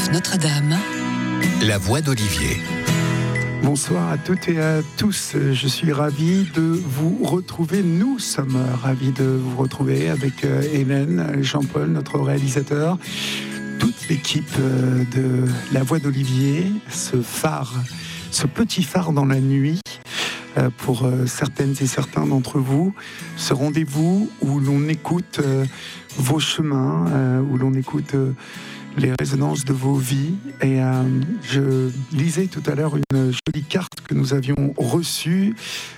RCF Notre-Dame, la voix d'Olivier. Bonsoir à toutes et à tous, je suis ravi de vous retrouver, nous sommes ravis de vous retrouver avec Hélène, Jean-Paul, notre réalisateur, toute l'équipe de la voix d'Olivier, ce phare, ce petit phare dans la nuit, pour certaines et certains d'entre vous, ce rendez-vous où l'on écoute vos chemins, où l'on écoute les résonances de vos vies. Et je lisais tout à l'heure une jolie carte que nous avions reçue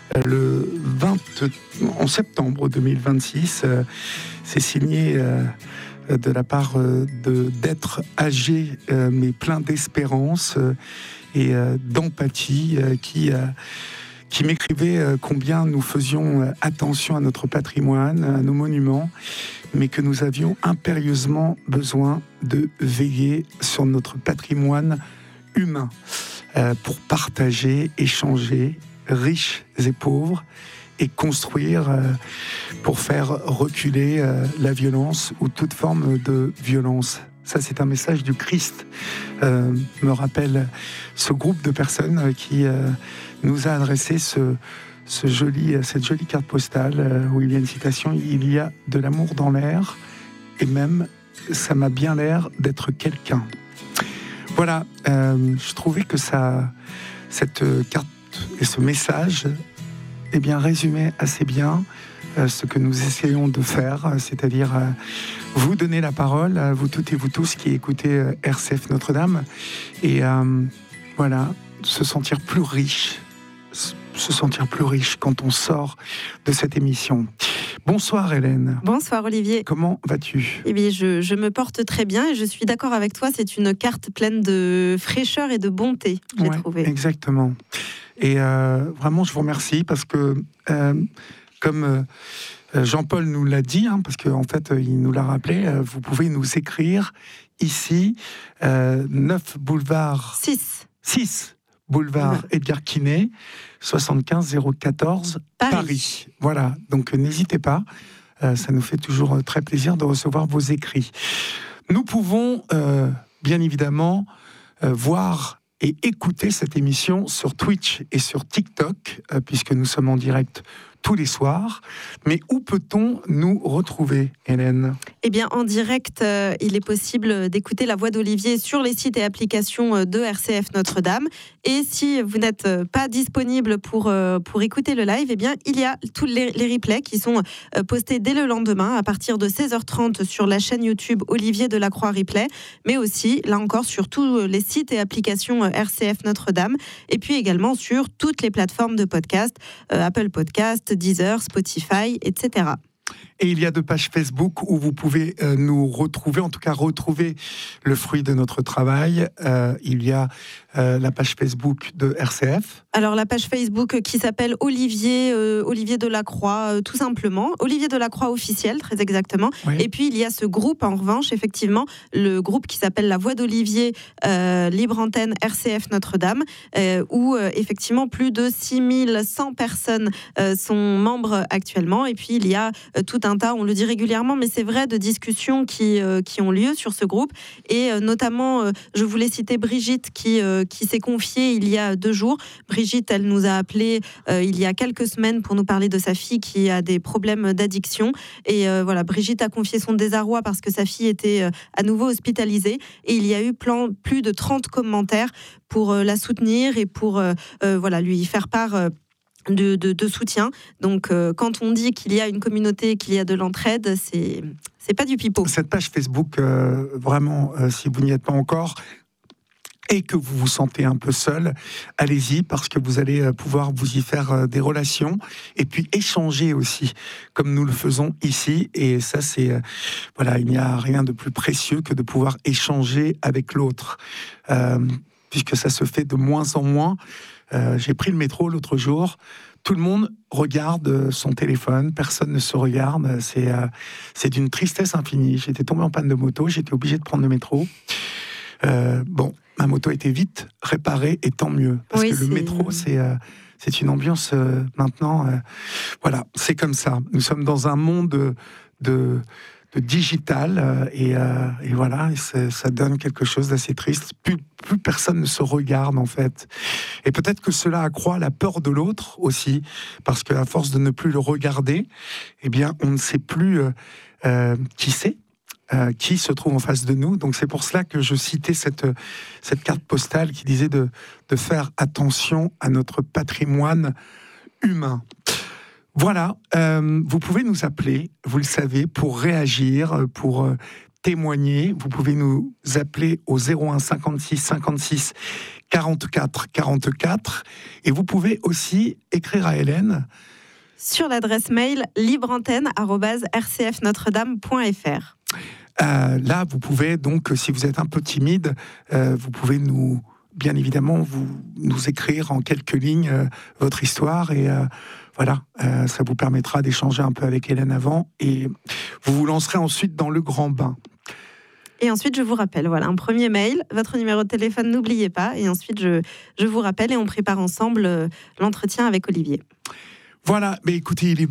en septembre 2026. C'est signé de la part d'êtres âgés mais plein d'espérance et d'empathie qui m'écrivait combien nous faisions attention à notre patrimoine, à nos monuments, mais que nous avions impérieusement besoin de veiller sur notre patrimoine humain pour partager, échanger, riches et pauvres, et construire pour faire reculer la violence ou toute forme de violence. Ça, c'est un message du Christ, me rappelle ce groupe de personnes qui nous a adressé cette jolie carte postale où il y a une citation: il y a de l'amour dans l'air et même ça m'a bien l'air d'être quelqu'un. Voilà, je trouvais que cette carte et ce message résumait assez bien ce que nous essayons de faire, c'est-à-dire vous donner la parole, à vous toutes et vous tous qui écoutez RCF Notre-Dame, et voilà, se sentir plus riche quand on sort de cette émission. Bonsoir Hélène. Bonsoir Olivier. Comment vas-tu ? Eh bien, je me porte très bien et je suis d'accord avec toi, c'est une carte pleine de fraîcheur et de bonté, j'ai trouvé. Exactement. Et vraiment, je vous remercie parce que, comme Jean-Paul nous l'a dit, parce qu'en fait, il nous l'a rappelé, vous pouvez nous écrire ici, 9 boulevard... 6 boulevard Edgar Quinet, 75 014 Paris. Voilà, donc n'hésitez pas, ça nous fait toujours très plaisir de recevoir vos écrits. Nous pouvons bien évidemment voir et écouter cette émission sur Twitch et sur TikTok, puisque nous sommes en direct tous les soirs. Mais où peut-on nous retrouver, Hélène ? Eh bien, en direct, il est possible d'écouter la voix d'Olivier sur les sites et applications de RCF Notre-Dame. Et si vous n'êtes pas disponible pour écouter le live, eh bien, il y a tous les replays qui sont postés dès le lendemain à partir de 16h30 sur la chaîne YouTube Olivier Delacroix Replay, mais aussi, là encore, sur tous les sites et applications RCF Notre-Dame, et puis également sur toutes les plateformes de podcast, Apple Podcast, Deezer, Spotify, etc. Et il y a 2 pages Facebook où vous pouvez nous retrouver, en tout cas retrouver le fruit de notre travail. Il y a la page Facebook de RCF. Alors la page Facebook qui s'appelle Olivier Delacroix, tout simplement. Olivier Delacroix officiel, très exactement. Oui. Et puis il y a ce groupe, en revanche, effectivement, le groupe qui s'appelle La Voix d'Olivier, Libre Antenne RCF Notre-Dame, où effectivement plus de 6100 personnes sont membres actuellement. Et puis il y a tout un tas, on le dit régulièrement, mais c'est vrai, de discussions qui ont lieu sur ce groupe. Et notamment, je voulais citer Brigitte qui s'est confiée il y a 2 jours. Brigitte, elle nous a appelé il y a quelques semaines pour nous parler de sa fille qui a des problèmes d'addiction. Et voilà, Brigitte a confié son désarroi parce que sa fille était à nouveau hospitalisée. Et il y a eu plus de 30 commentaires pour la soutenir et pour lui faire part de soutien. Donc, quand on dit qu'il y a une communauté, qu'il y a de l'entraide, c'est pas du pipeau. Cette page Facebook, vraiment, si vous n'y êtes pas encore, et que vous vous sentez un peu seul, allez-y, parce que vous allez pouvoir vous y faire des relations et puis échanger aussi, comme nous le faisons ici. Et ça, c'est il n'y a rien de plus précieux que de pouvoir échanger avec l'autre, puisque ça se fait de moins en moins. J'ai pris le métro l'autre jour. Tout le monde regarde son téléphone, personne ne se regarde. C'est d'une tristesse infinie. J'étais tombé en panne de moto, j'étais obligé de prendre le métro. Ma moto a été vite réparée, et tant mieux. Parce que le métro, c'est une ambiance maintenant. Voilà, c'est comme ça. Nous sommes dans un monde de digital et voilà, et ça donne quelque chose d'assez triste. Plus personne ne se regarde en fait. Et peut-être que cela accroît la peur de l'autre aussi, parce qu'à force de ne plus le regarder, eh bien, on ne sait plus qui c'est. Qui se trouve en face de nous. Donc c'est pour cela que je citais cette carte postale qui disait de faire attention à notre patrimoine humain. Voilà, vous pouvez nous appeler, vous le savez, pour réagir, pour témoigner. Vous pouvez nous appeler au 01 56 56 44 44 et vous pouvez aussi écrire à Hélène sur l'adresse mail libreantenne@rcfnotredame.fr. Là, vous pouvez donc, si vous êtes un peu timide, vous pouvez bien évidemment, nous écrire en quelques lignes votre histoire et voilà, ça vous permettra d'échanger un peu avec Hélène avant et vous vous lancerez ensuite dans le grand bain. Et ensuite, je vous rappelle, voilà, un premier mail, votre numéro de téléphone, n'oubliez pas. Et ensuite, je vous rappelle et on prépare ensemble l'entretien avec Olivier. Voilà, mais écoutez, il est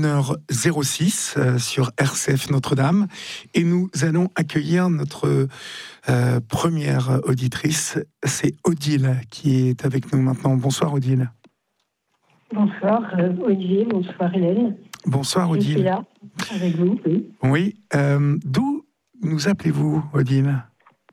21h06 sur RCF Notre-Dame et nous allons accueillir notre première auditrice, c'est Odile qui est avec nous maintenant. Bonsoir Odile. Bonsoir Olivier, bonsoir Hélène. Bonsoir Odile. Je suis là avec vous, oui. Oui, d'où nous appelez-vous Odile ?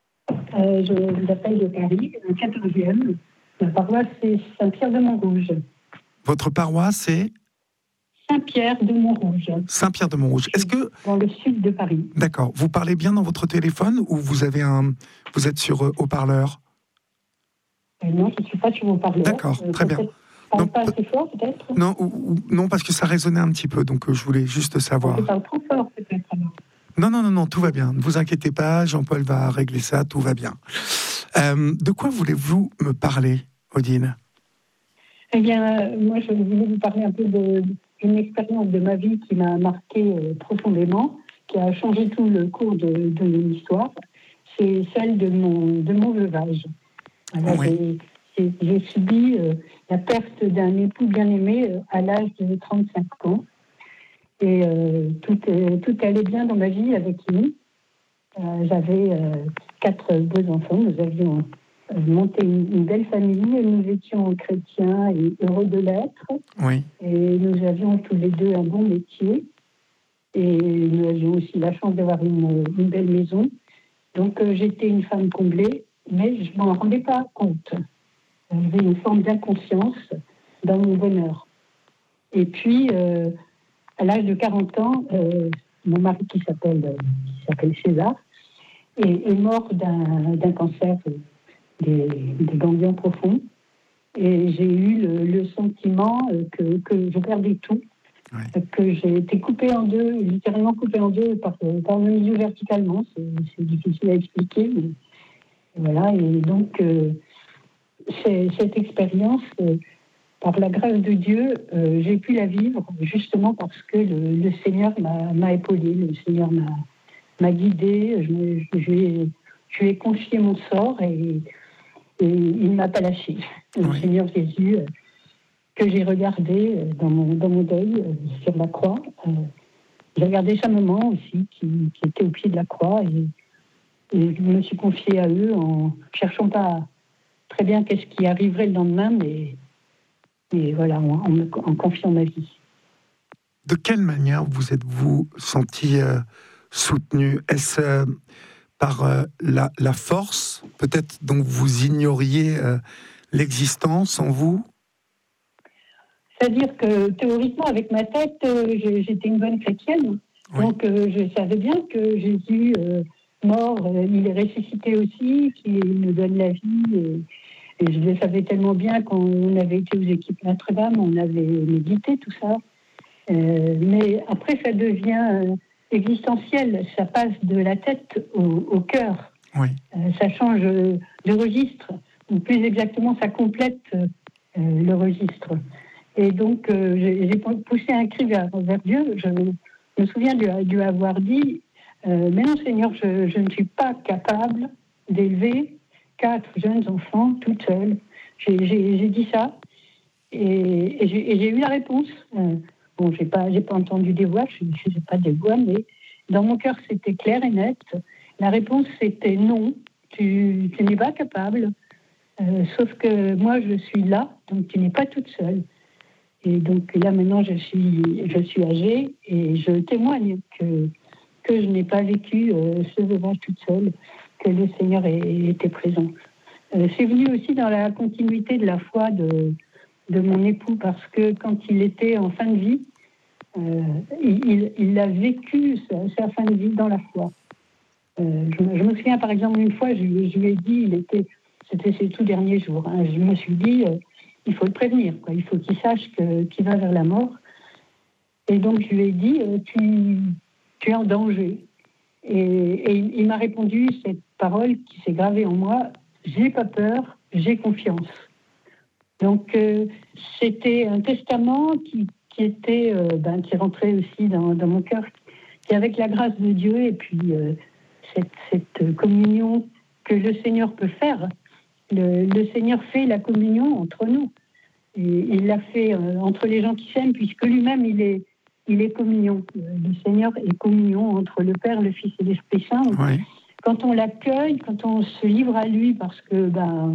Je vous appelle de Paris, le 14e. La paroisse c'est Saint-Pierre-de-Montrouge. Votre paroisse est Saint-Pierre-de-Montrouge. Saint-Pierre-de-Montrouge. Est-ce que dans le sud de Paris. D'accord. Vous parlez bien dans votre téléphone ou vous êtes sur haut-parleur ? Non, je ne suis pas sur haut-parleur. D'accord, très bien. Parle pas assez fort, peut-être ? Non, parce que ça résonnait un petit peu, donc je voulais juste savoir. Je parle trop fort, peut-être, alors. Non, tout va bien. Ne vous inquiétez pas, Jean-Paul va régler ça, tout va bien. De quoi voulez-vous me parler, Odile ? Eh bien, moi, je voulais vous parler un peu d'une expérience de ma vie qui m'a marquée profondément, qui a changé tout le cours de mon histoire. C'est celle de mon veuvage. Alors, oui. J'ai subi la perte d'un époux bien-aimé à l'âge de 35 ans. Et tout allait bien dans ma vie avec lui. J'avais 4 beaux enfants. Nous avions monté une belle famille. Et nous étions chrétiens et heureux de l'être. Oui. Et nous avions tous les deux un bon métier. Et nous avions aussi la chance d'avoir une belle maison. Donc j'étais une femme comblée, mais je ne m'en rendais pas compte. J'avais une forme d'inconscience dans mon bonheur. Et puis, à l'âge de 40 ans, mon mari qui s'appelle César est mort d'un cancer des ganglions profonds. Et j'ai eu le sentiment que je perdais tout, ouais. Que j'ai été coupée en deux, littéralement coupée en deux par le milieu verticalement. C'est difficile à expliquer, mais voilà. Et donc, cette expérience, par la grâce de Dieu, j'ai pu la vivre justement parce que le Seigneur m'a épaulée, le Seigneur m'a guidée, je lui ai confié mon sort et il ne m'a pas lâché. Le Seigneur Jésus, que j'ai regardé dans mon deuil sur la croix, j'ai regardé sa maman aussi qui était au pied de la croix et je me suis confiée à eux en cherchant pas très bien qu'est-ce qui arriverait le lendemain, mais voilà, en confiant ma vie. De quelle manière vous êtes-vous senti soutenu ? Est-ce par la force, peut-être dont vous ignoriez l'existence en vous ? C'est-à-dire que théoriquement, avec ma tête, j'étais une bonne chrétienne. Oui. Donc je savais bien que Jésus mort, il est ressuscité aussi, qu'il nous donne la vie. Et je le savais tellement bien quand on avait été aux équipes Notre-Dame, on avait médité tout ça. Mais après, ça devient existentiel. Ça passe de la tête au cœur. Oui. Ça change de registre. Ou plus exactement, ça complète le registre. Et donc, j'ai poussé un cri vers Dieu. Je me souviens de lui avoir dit mais non, Seigneur, je ne suis pas capable d'élever 4 jeunes enfants toute seule. J'ai dit ça et j'ai eu la réponse. Bon, j'ai pas entendu des voix, je ne sais pas des voix, mais Dans mon cœur, c'était clair et net. La réponse, c'était non, tu n'es pas capable. Sauf que moi, je suis là, donc tu n'es pas toute seule. Et donc là, maintenant, je suis âgée et je témoigne que je n'ai pas vécu ce veuvage toute seule, que le Seigneur était présent. C'est venu aussi dans la continuité de la foi de mon époux, parce que quand il était en fin de vie, il a vécu sa fin de vie dans la foi. Je me souviens, par exemple, une fois, je lui ai dit, c'était ses tout derniers jours, hein, je me suis dit, il faut le prévenir, quoi. Il faut qu'il sache qu'il va vers la mort. Et donc, je lui ai dit, tu es en danger. Et il m'a répondu cette parole qui s'est gravée en moi, j'ai pas peur, j'ai confiance. Donc, c'était un testament qui rentrait aussi dans mon cœur, qui avec la grâce de Dieu et puis cette communion que le Seigneur peut faire. Le Seigneur fait la communion entre nous. Et il l'a fait entre les gens qui s'aiment, puisque lui-même, il est communion. Le Seigneur est communion entre le Père, le Fils et l'Esprit Saint. Oui. Quand on l'accueille, quand on se livre à lui, parce que,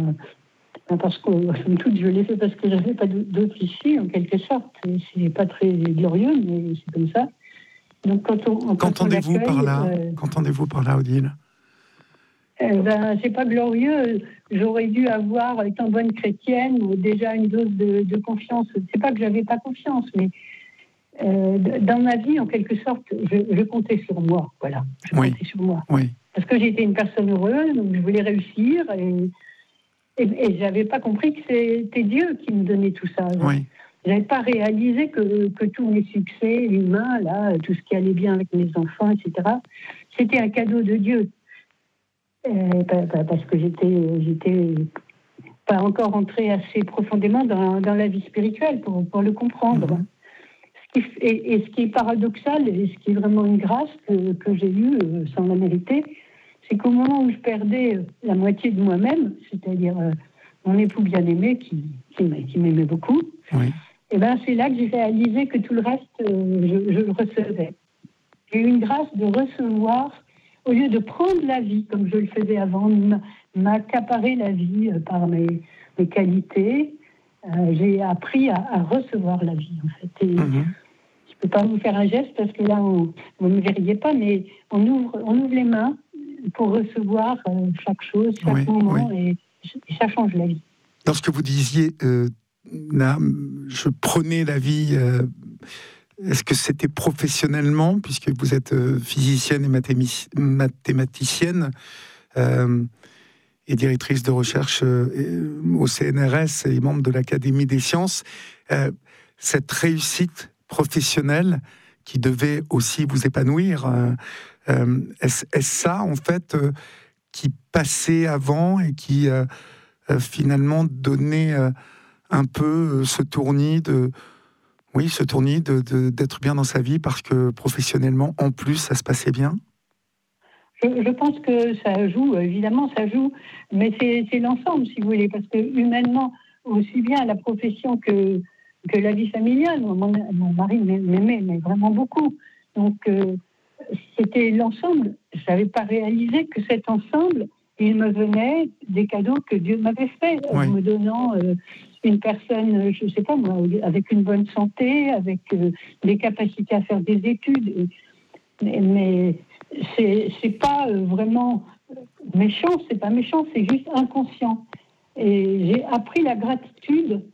somme toute, je l'ai fait parce que je n'avais pas d'autre issue, en quelque sorte. C'est pas très glorieux, mais c'est comme ça. Donc, Qu'entendez-vous par là, Odile? C'est pas glorieux. J'aurais dû avoir, étant bonne chrétienne, déjà une dose de confiance. C'est pas que j'avais pas confiance, mais dans ma vie, en quelque sorte, je comptais sur moi. Voilà, comptais sur moi. Oui. Parce que j'étais une personne heureuse, donc je voulais réussir, et j'avais pas compris que c'était Dieu qui me donnait tout ça. Oui. J'avais pas réalisé que tous mes succès humains, là, tout ce qui allait bien avec mes enfants, etc., c'était un cadeau de Dieu. Parce que j'étais pas encore entrée assez profondément dans la vie spirituelle pour le comprendre. Et ce qui est paradoxal, et ce qui est vraiment une grâce que j'ai eue sans la mériter, c'est qu'au moment où je perdais la moitié de moi-même, c'est-à-dire mon époux bien-aimé qui m'aimait beaucoup, et c'est là que j'ai réalisé que tout le reste, je le recevais. J'ai eu une grâce de recevoir, au lieu de prendre la vie comme je le faisais avant, m'accaparer la vie par mes qualités. J'ai appris à recevoir la vie, en fait. Et je ne peux pas vous faire un geste parce que là, vous ne me verriez pas, mais on ouvre les mains pour recevoir chaque chose, chaque moment, et ça change la vie. Lorsque vous disiez, je prenais la vie, est-ce que c'était professionnellement, puisque vous êtes physicienne et mathématicienne et directrice de recherche au CNRS et membre de l'Académie des sciences, cette réussite professionnelle qui devait aussi vous épanouir, est-ce ça, en fait, qui passait avant et qui finalement donnait un peu ce tournis d'être bien dans sa vie parce que professionnellement, en plus, ça se passait bien? Je pense que ça joue, évidemment, ça joue, mais c'est l'ensemble, si vous voulez, parce que humainement, aussi bien la profession que la vie familiale, mon mari m'aimait mais vraiment beaucoup. Donc, c'était l'ensemble. Je n'avais pas réalisé que cet ensemble, il me venait des cadeaux que Dieu m'avait faits, en me donnant une personne, je ne sais pas moi, avec une bonne santé, avec des capacités à faire des études. Mais c'est pas vraiment méchant, c'est pas méchant, c'est juste inconscient. Et j'ai appris la gratitude